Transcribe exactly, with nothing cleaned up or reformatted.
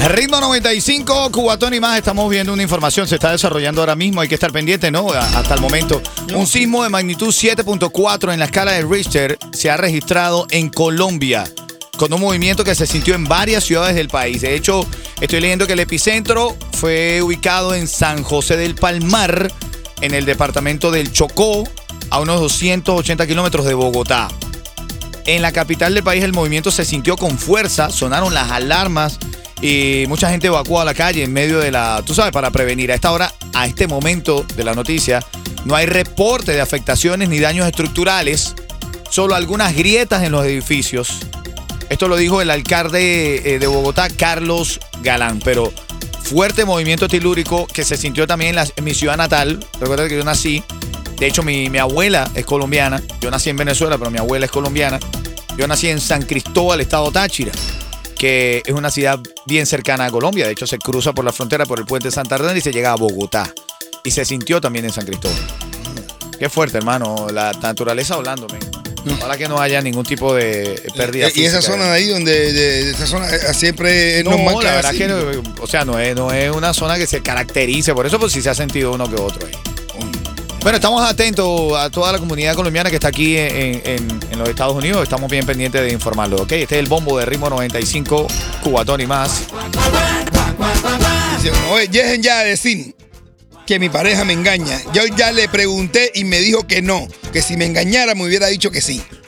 Ritmo noventa y cinco, Cubatón y más. Estamos viendo una información, se está desarrollando ahora mismo. Hay que estar pendiente, ¿no? Hasta el momento. Un sismo de magnitud siete punto cuatro en la escala de Richter se ha registrado en Colombia, con un movimiento que se sintió en varias ciudades del país. De hecho, estoy leyendo que el epicentro fue ubicado en San José del Palmar, en el departamento del Chocó, a unos doscientos ochenta kilómetros de Bogotá. En la capital del país el movimiento se sintió con fuerza, sonaron las alarmas y mucha gente evacuó a la calle en medio de la, tú sabes, para prevenir. A esta hora, a este momento de la noticia, no hay reporte de afectaciones ni daños estructurales, solo algunas grietas en los edificios. Esto lo dijo el alcalde de Bogotá, Carlos Galán, pero fuerte movimiento telúrico que se sintió también en, la, en mi ciudad natal. Recuerda que yo nací, de hecho mi, mi abuela es colombiana, yo nací en Venezuela, pero mi abuela es colombiana. Yo nací en San Cristóbal, estado Táchira, que es una ciudad bien cercana a Colombia. De hecho, se cruza por la frontera por el puente de Santander y se llega a Bogotá. Y se sintió también en San Cristóbal. Qué fuerte, hermano. La naturaleza hablando, men. Ojalá que no haya ningún tipo de pérdida física. Y esa zona de ahí, donde de, de esa zona siempre es no, normal. la verdad que, no, o sea, no es, no es una zona que se caracterice. Por eso, pues sí se ha sentido uno que otro ahí. Bueno, estamos atentos a toda la comunidad colombiana que está aquí en, en, en los Estados Unidos. Estamos bien pendientes de informarlo, ¿ok? Este es el bombo de Ritmo noventa y cinco, Cubatón y más. Dice, oye, dejen ya de decir que mi pareja me engaña. Yo ya le pregunté y me dijo que no, que si me engañara me hubiera dicho que sí.